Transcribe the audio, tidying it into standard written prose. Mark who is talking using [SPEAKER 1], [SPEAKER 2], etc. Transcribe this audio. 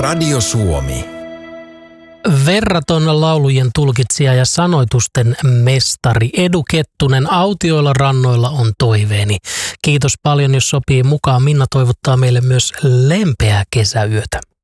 [SPEAKER 1] Radio Suomi.
[SPEAKER 2] Verraton laulujen tulkitsija ja sanoitusten mestari Edu Kettunen, Autioilla rannoilla on toiveeni. Kiitos paljon, jos sopii mukaan. Minna toivottaa meille myös lempeää kesäyötä.